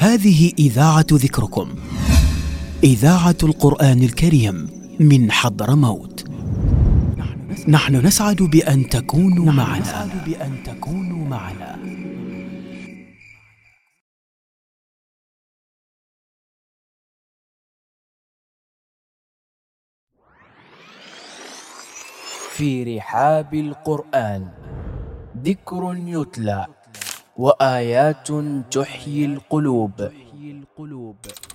هذه إذاعة ذكركم، إذاعة القرآن الكريم من حضرموت. نحن نسعد بأن تكونوا معنا. في رحاب القرآن ذكر يتلى وآيات تحيي القلوب.